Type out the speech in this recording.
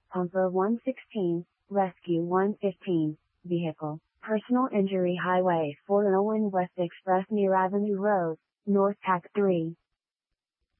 Pumper 116, Rescue 115, Vehicle, Personal Injury Highway 401 West Express near Avenue Road, North Tack 3.